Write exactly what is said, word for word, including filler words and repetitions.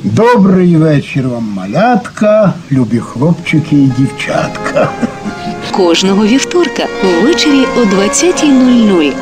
Добрий вечір вам, малятка, любі хлопчики і дівчатка. Кожного вівторка ввечері о двадцятій нуль нуль